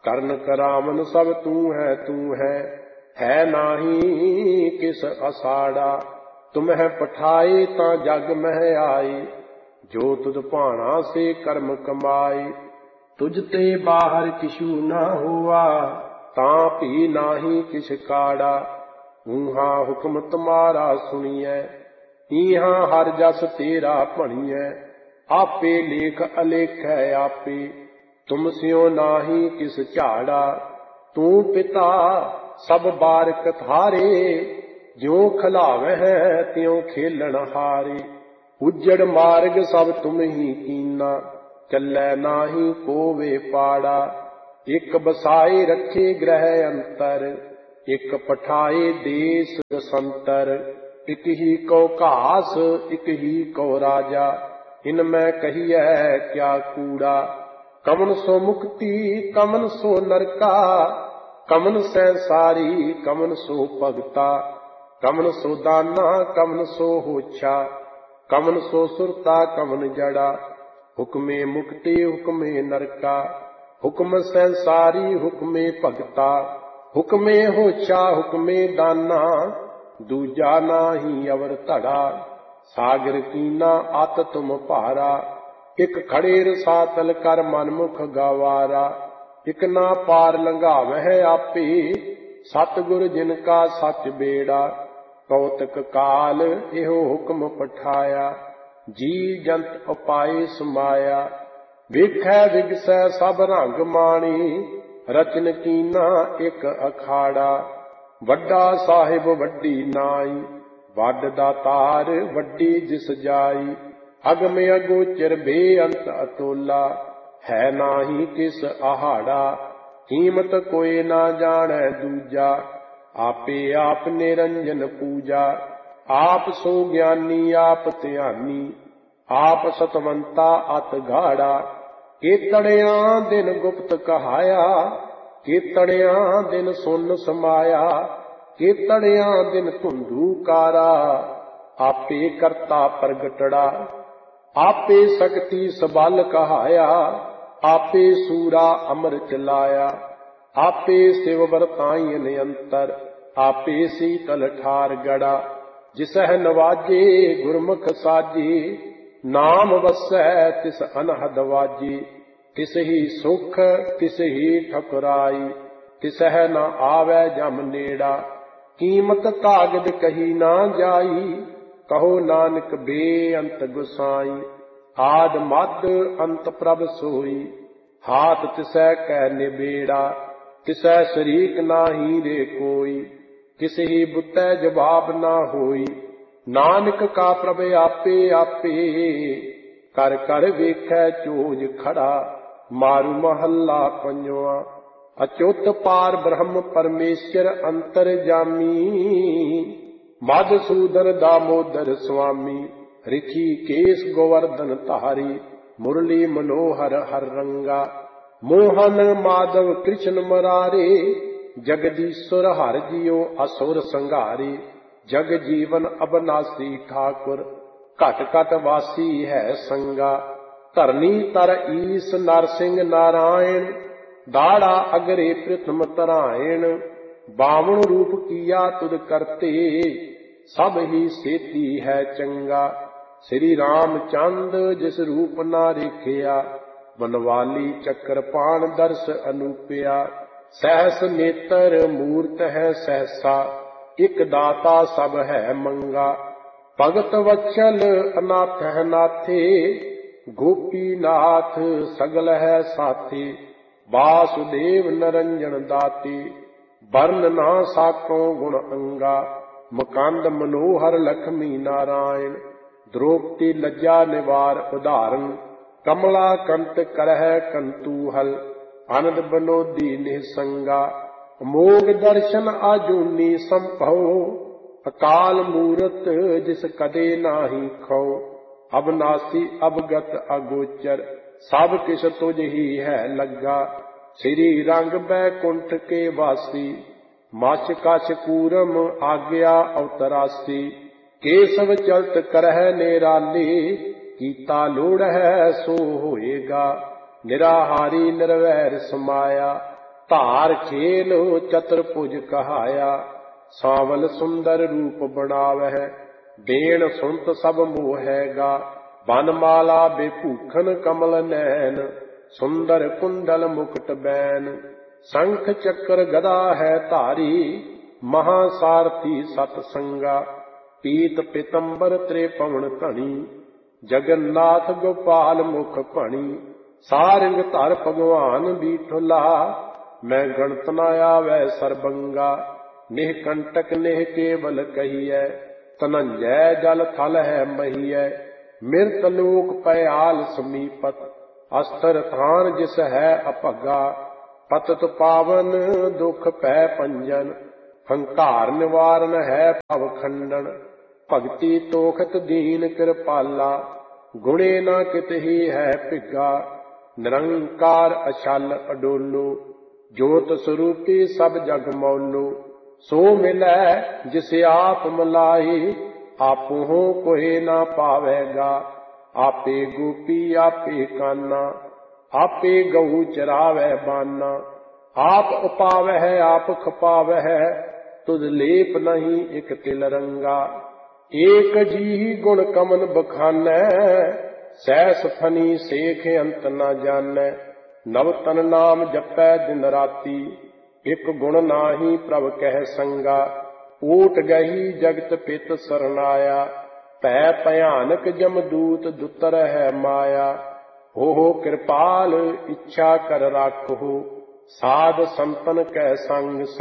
ਕਰਨ ਕਰਾਵਨ ਸਭ ਤੂੰ ਹੈ ਨਾਹੀ ਕਿਸ ਅਸਾੜਾ। ਤੁਮਹਿ ਪਠਾਏ ਤਾਂ ਜਗ ਮਹਿ ਆਏ, ਜੋ ਤੁਧ ਭਾਣਾ ਸੇ ਕਰਮ ਕਮਾਏ। ਤੁਝ ਤੇ ਬਾਹਰ ਕਿਛੂ ਨਾ ਹੋਆ, ਤਾਂ ਭੀ ਨਾਹੀ ਕਿਛ ਕਾੜਾ। ਊਹਾਂ ਹੁਕਮ ਤੁਮਾਰਾ ਸੁਣੀਐ, ਈਹਾਂ ਹਰ ਜਸ ਤੇਰਾ ਭਣੀਐ। ਆਪੇ ਲੇਖ ਅਲੇਖੈ ਆਪੇ, ਤੁਮ ਸਿਓ ਨਾਹੀ ਕਿਸ ਝਾੜਾ। ਤੂੰ ਪਿਤਾ ਸਭ ਬਾਰਕ ਥਾਰੇ, ਜਿਉ ਖਲਾਵਹਿ ਤਿਉ ਖੇਲਣ ਹਾਰੇ। ਉਜੜ ਮਾਰਗ ਸਭ ਤੁਮ ਹੀ ਕੀਨਾ, ਚੱਲੈ ਨਾਹੀ ਕੋਵੇ ਪਾੜਾ। ਇਕ ਬਸਾਏ ਰੱਖੇ ਗ੍ਰਹਿ ਅੰਤਰ, ਇਕ ਪਠਾਏ ਦੇਸ ਸੰਤਰ। ਇਕ ਹੀ ਕੋ ਘਾਸ ਇਕ ਹੀ ਕੋ ਰਾਜਾ, ਇਨ ਮੈਂ ਕਹੀਐ ਕਿਆ ਕੂੜਾ। ਕਮਨ ਸੋ ਮੁਕਤੀ ਕਮਨ ਸੋ ਨਰਕਾ, ਕਮਨ ਸੈਂਸਾਰੀ ਕਮਨ ਸੋ ਭਗਤਾ। ਕਮਨ ਸੋ ਦਾਨਾ ਕਮਨ ਸੋ ਹੋਛਾ, ਕਮਨ ਸੋ ਸੁਰਤਾ ਕਮਨ ਜੜਾ। ਹੁਕਮੇ ਮੁਕਤੀ ਹੁਕਮੇ ਨਰਕਾ, ਹੁਕਮ ਸੈਂਸਾਰੀ ਹੁਕਮੇ ਭਗਤਾ। ਹੁਕਮੇ ਹੋਛਾ ਹੁਕਮੇ ਦਾਨਾ, ਦੂਜਾ ਨਾਹੀ ਅਵਰ ਧੜਾ। ਸਾਗਰ ਕੀਨਾ ਅਤ ਤੁਮ ਭਾਰਾ, ਇਕ ਖੜੇ ਰਸਾਤਲ ਕਰ ਮਨਮੁਖ ਗਵਾਰਾ। ਇਕ ਨਾ ਪਾਰ ਲੰਘਾਵਹਿ ਆਪੇ, ਸਤਿਗੁਰ ਜਿਨ ਕਾ ਸਚ ਬੇੜਾ। ਕੌਤਕ ਕਾਲ ਇਹੋ ਹੁਕਮ ਪਠਾਇਆ, ਜੀ ਜੰਤ ਉਪਾਏ ਸਮਾਇਆ। ਵੇਖੈ ਵਿਗਸੈ ਸਭ ਰੰਗ ਮਾਣੀ, ਰਚਨ ਕੀਨਾ ਇਕ ਅਖਾੜਾ। ਵੱਡਾ ਸਾਹਿਬ ਵੱਡੀ ਨਾਈ, ਵੱਡ ਦਾਤਾਰ ਵੱਡੀ ਜਿਸ ਜਾਈ। ਅਗਮ ਅਗੋਚਰ ਬੇਅੰਤ ਅਤੋਲਾ, ਹੈ ਨਾਹੀ ਕਿਸ ਆਹਾੜਾ। ਕੀਮਤ ਕੋਇ ਨਾ ਜਾਣੈ ਦੂਜਾ, ਆਪੇ ਆਪ ਨਿਰੰਜਨ ਪੂਜਾ। ਆਪ ਸੋ ਗਿਆਨੀ ਆਪ ਧਿਆਨੀ, ਆਪ ਸਤਵੰਤਾ ਅਤ ਗਾੜਾ। ਕੇਤੜਿਆਂ ਦਿਨ ਗੁਪਤ ਕਹਾਇਆ, ਕੇਤੜਿਆਂ ਦਿਨ ਸੁਨ ਸਮਾਇਆ। ਕੇਤੜਿਆਂ ਦਿਨ ਧੁੰਦੂ ਕਾਰਾ, ਆਪੇ ਕਰਤਾ ਪ੍ਰਗਟੜਾ। ਆਪੇ ਸਕਤੀ ਸਬਲ ਕਹਾਇਆ, ਆਪੇ ਸੂਰਾ ਅਮਰ ਚਲਾਇਆ। ਆਪੇ ਸਿਵ ਵਰਤਾਈ ਨਿਯੰਤਰ, ਆਪੇ ਸੀਤਲ ਠਾਰ ਗੜਾ। ਜਿਸਹਿ ਨਵਾਜੇ ਗੁਰਮੁਖ ਸਾਜੇ, ਨਾਮ ਵਸੈ ਤਿਸ ਅਨਹਦ ਵਾਜੇ। ਤਿਸ ਹੀ ਸੁਖ ਤਿਸ ਹੀ ਠਕੁਰਾਈ, ਤਿਸਹਿ ਨ ਆਵੈ ਜਮ ਨੇੜਾ। ਕੀਮਤ ਕਾਗਦ ਕਹੀ ਨਾ ਜਾਈ, ਕਹੋ ਨਾਨਕ ਬੇਅੰਤ ਗੁਸਾਈ। ਆਦ ਮਦ ਅੰਤ ਪ੍ਰਭ ਸੋਈ, ਹਾਥ ਤਿਸੈ ਕੈ ਨਿਬੇੜਾ। ਤਿਸੈ ਸ਼ਰੀਕ ਨਾਹੀ ਰੇ ਕੋਈ, ਕਿਸ ਹੀ ਬੁੱਤੈ ਜਵਾਬ ਨਾ ਹੋਈ। ਨਾਨਕ ਕਾ ਪ੍ਰਭ ਆਪੇ ਆਪੇ, ਕਰ ਕਰ ਵੇਖੈ ਚੋਜ ਖੜਾ। ਮਾਰੂ ਮਹੱਲਾ ਪੰਜਵਾ। ਅਚੁੱਤ ਪਾਰ ਬ੍ਰਹਮ ਪਰਮੇਸ਼ਰ ਅੰਤਰਜਾਮੀ, ਮਧੂਸੂਦਨ ਦਾਮੋਦਰ ਸੁਆਮੀ। ਰਿਖੀਕੇਸ ਗੋਵਰਧਨ ਧਾਰੀ, ਮੁਰਲੀ ਮਨੋਹਰ ਹਰ ਰੰਗਾ। ਮੋਹਨ ਮਾਧਵ ਕ੍ਰਿਸ਼ਨ ਮਰਾਰੇ, ਜਗਦੀਸ਼ਵਰ ਹਰਿ ਜੀਉ ਅਸੁਰ ਸੰਘਾਰੇ। ਜਗ ਜੀਵਨ ਅਬਨਾਸੀ ਠਾਕੁਰ, ਘਟ ਘਟ ਵਾਸੀ ਹੈ ਸੰਗਾ। ਧਰਨੀ ਤਰ ਈਸ ਨਰਸਿੰਘ ਨਾਰਾਇਣ, ਦਾੜਾ ਅਗਰੇ ਪ੍ਰਥਮ ਤਰਾਇਣ। ਬਾਵਨ ਰੂਪ ਕੀਆ ਤੁਧ ਕਰਤੇ, ਸਭ ਹੀ ਸੇਤੀ ਹੈ ਚੰਗਾ। ਸ੍ਰੀ ਰਾਮ ਚੰਦ ਜਿਸ ਰੂਪ ਨਾ ਰੇਖਿਆ, ਬਨਵਾਲੀ ਚੱਕਰਪਾਣ ਦਰਸ ਅਨੂਪਿਆ। ਸਹਿਸ ਨੇਤਰ ਮੂਰਤ ਹੈ ਸਹਿਸਾ, ਇਕ ਦਾਤਾ ਸਭ ਹੈ ਮੰਗਾ। ਭਗਤ ਵਛਲ ਅਨਾਥ ਹੈ ਨਾਥੇ, ਗੋਪੀ ਨਾਥ ਸਗਲ ਹੈ ਸਾਥੀ। ਵਾਸੁਦੇਵ ਨਰੰਜਨ ਦਾਤੇ, ਬਰਨ ਨਾ ਸਾਕੋ ਗੁਣ ਅੰਗਾ। ਮੁਕੰਦ ਮਨੋਹਰ ਲਖਮੀ ਨਾਰਾਇਣ, ਦ੍ਰੋਪਦੀ ਲੱਜਾ ਨਿਵਾਰ ਉਦਾਹਰਨ। ਕਮਲਾ ਕੰਤ ਕਰਹਿ ਕੰਤੂਹਲ, ਆਨੰਦ ਬਨੋਦੀ ਨਿਸੰਗਾ। ਅਮੋਗ ਦਰਸ਼ਨ ਆਜੂਨੀ ਸੰਭਉ, ਅਕਾਲ ਮੂਰਤ ਜਿਸ ਕਦੇ ਨਾਹੀ ਖਉ। ਅਬਨਾਸੀ ਅਵਗਤ ਅਗੋਚਰ, ਸਭ ਕਿਛ ਤੁਝ ਹੀ ਹੈ ਲੱਗਾ। ਸ੍ਰੀ ਰੰਗ ਬੈਕੁੰਠ ਕੇ ਵਾਸੀ, ਮਛ ਕਛ ਕੂਰਮ ਆਗਿਆ ਅਵਤਰਾਸੀ। ਕੇਸਵ ਚਲਤ ਕਰਹਿ ਨਿਰਾਲੇ, ਕੀਤਾ ਲੋੜ ਹੈ ਸੋ ਹੋਏਗਾ। ਨਿਰਾਹਾਰੀ ਨਿਰਵੈਰ ਸਮਾਇਆ, ਧਾਰ ਖੇਲ ਚਤੁਰਭੁਜ ਕਹਾਇਆ, ਸਾਵਲ ਸੁੰਦਰ ਰੂਪ ਬਣਾਵਹਿ। ਦੇਣ ਸੁਣਤ ਸਭ ਮੋਹੈਗਾ, ਬਨਮਾਲਾ ਬੇਭੂਖਨ ਕਮਲ ਨੈਣ। ਸੁੰਦਰ ਕੁੰਡਲ ਮੁਕਟ ਬੈਨ, ਸ਼ੰਖ ਚੱਕਰ ਗਦਾ ਹੈ ਧਾਰੀ। ਮਹਾਸਾਰਥੀ ਸਤ ਸੰਗਾ, ਪੀਤ ਪਿਤੰਬਰ ਤ੍ਰਿਪਵਨ ਧਣੀ। ਜਗਨਨਾਥ ਗੋਪਾਲ ਮੁਖ ਭਣੀ, ਸਾਰਿੰਗ ਧਰ ਭਗਵਾਨ ਬੀਠੁਲਾ। ਮੈਂ ਗਣਤ ਨ ਆਵੈ ਸਰਬੰਗਾ, ਨਿਹ ਕੰਟਕ ਨਿਹ ਕੇਵਲ ਕਹੀਐ। ਧਨੰਜੈ ਜਲ ਥਲ ਹੈ ਮਹੀਐ, ਮਿਰਤ ਲੋਕ ਪਇਆਲ ਸਮੀਪਤ। ਅਸਥਰ ਥਾਨ ਜਿਸ ਹੈ ਅਭਗਾ, ਪਤਿਤ ਪਾਵਨ ਦੁਖ ਭੈ ਭੰਜਨ। ਹੰਕਾਰ ਨਿਵਾਰਨ ਹੈ ਭਵ ਖੰਡਨ, ਭਗਤੀ ਤੋਖਤ ਦੀਨ ਕਿਰਪਾਲਾ। ਗੁਣੇ ਨਾ ਕਿਤਹੀ ਹੈ ਭਿੱਗਾ, ਨਿਰੰਕਾਰ ਅਛਲ ਅਡੋਲੋ। ਜੋਤ ਸਰੂਪੀ ਸਭ ਜਗ ਮੌਲੋ, ਸੋ ਮਿਲੈ ਜਿਸ ਆਪ ਮਲਾਈ। ਆਪਹੁ ਕੋਇ ਨਾ ਪਾਵੈਗਾ, ਆਪੇ ਗੋਪੀ ਆਪੇ ਕਾਨਾ। ਆਪੇ ਗਊ ਚਰਾਵੈ ਬਾਨਾ, ਆਪ ਉਪਾਵਹਿ ਆਪ ਖਪਾਵਹਿ। ਤੁਧ ਲੇਪ ਨਹੀਂ ਇਕ ਤਿਲ ਰੰਗਾ, ਏਕ ਜੀ ਗੁਣ ਕਮਨ ਬਖਾਨੈ। ਸੈਸ ਫਨੀ ਸੇਖ ਅੰਤ ਨ ਜਾਣੈ, ਨਵ ਤਨ ਨਾਮ ਜਪੈ ਦਿਨ ਰਾਤੀ। ਇਕ ਗੁਣ ਨਾਹੀ ਪ੍ਰਭ ਕਹਿ ਸੰਗਾ, ਊਟ ਗਹੀ ਜਗਤ ਪਿਤ ਸਰਨਾਇਆ। ਭੈ ਭਿਆਨਕ ਜਮਦੂਤ ਦੁਤਰ ਹੈ ਮਾਇਆ। ਹੋ ਕਿਰਪਾਲ ਇੱਛਾ ਕਰ ਰਾਖੋ, ਸਾਧ ਸੰਤਨ ਕੈ ਸੰਗ